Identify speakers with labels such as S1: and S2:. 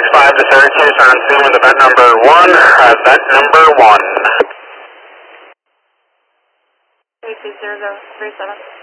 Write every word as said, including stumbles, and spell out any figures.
S1: five to Syracuse on scene with event number one, event number one.
S2: three two zero zero three seven.